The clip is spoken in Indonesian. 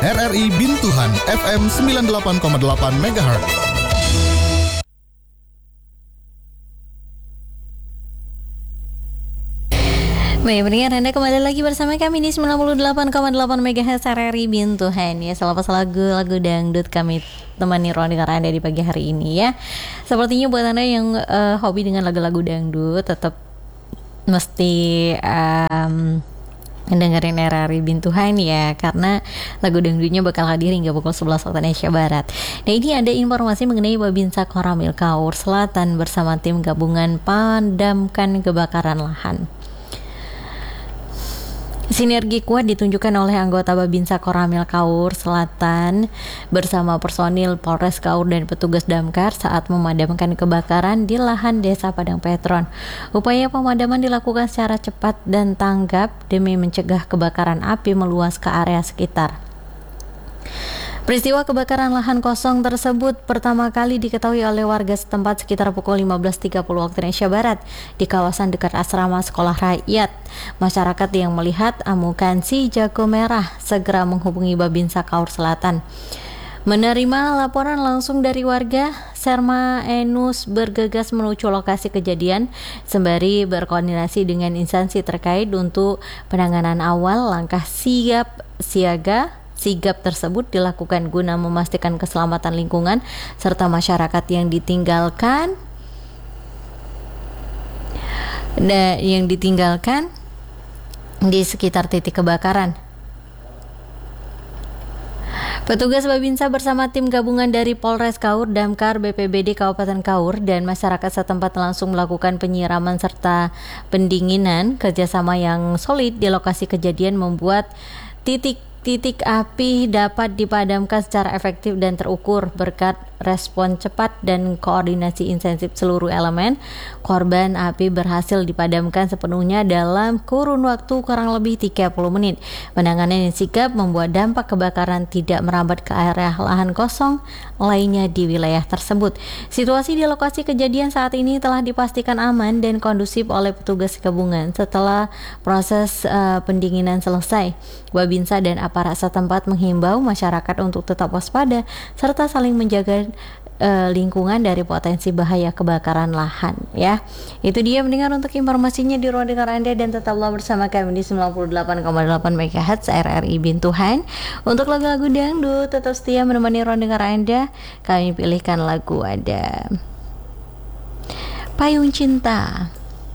RRI Bintuhan FM 98,8 MHz. Baik, pendengar, Anda kembali lagi bersama kami di 98,8 MHz RRI Bintuhan ya. Selapas lagu dangdut kami temani ruang dengar Anda di pagi hari ini ya. Sepertinya buat Anda yang hobi dengan lagu-lagu dangdut, tetap mesti dengerin RRI Bintuhan ya, karena lagu dangdutnya bakal hadir hingga pukul 11 waktu Indonesia Barat. Nah, ini ada informasi mengenai Babinsa Koramil Kaur Selatan bersama tim gabungan padamkan kebakaran lahan. Sinergi kuat ditunjukkan oleh anggota Babinsa Koramil Kaur Selatan bersama personil Polres Kaur dan petugas damkar saat memadamkan kebakaran di lahan Desa Padang Petron. Upaya pemadaman dilakukan secara cepat dan tanggap demi mencegah kebakaran api meluas ke area sekitar. Peristiwa kebakaran lahan kosong tersebut pertama kali diketahui oleh warga setempat sekitar pukul 15.30 waktu Indonesia Barat di kawasan dekat asrama sekolah rakyat. Masyarakat yang melihat amukan si jago merah segera menghubungi Babinsa Kaur Selatan. Menerima laporan langsung dari warga, Serma Enus bergegas menuju lokasi kejadian sembari berkoordinasi dengan instansi terkait untuk penanganan awal. Langkah sigap tersebut dilakukan guna memastikan keselamatan lingkungan serta masyarakat yang ditinggalkan di sekitar titik kebakaran. Petugas Babinsa bersama tim gabungan dari Polres Kaur, Damkar, BPBD Kabupaten Kaur, dan masyarakat setempat langsung melakukan penyiraman serta pendinginan. Kerjasama yang solid di lokasi kejadian membuat titik api dapat dipadamkan secara efektif dan terukur berkat respon cepat dan koordinasi intensif seluruh elemen. Korban api berhasil dipadamkan sepenuhnya dalam kurun waktu kurang lebih 30 menit. Penanganan yang sigap membuat dampak kebakaran tidak merambat ke area lahan kosong lainnya di wilayah tersebut. Situasi di lokasi kejadian saat ini telah dipastikan aman dan kondusif oleh petugas gabungan. Setelah proses pendinginan selesai, Babinsa dan aparat setempat menghimbau masyarakat untuk tetap waspada serta saling menjaga lingkungan dari potensi bahaya kebakaran lahan ya. Itu dia mendengar untuk informasinya di ruang dengar Anda, dan tetaplah bersama kami di 98,8 MHz RRI Bintuhan. Untuk lagu-lagu dangdut tetap setia menemani ruang dengar Anda. Kami pilihkan lagu ada Payung Cinta.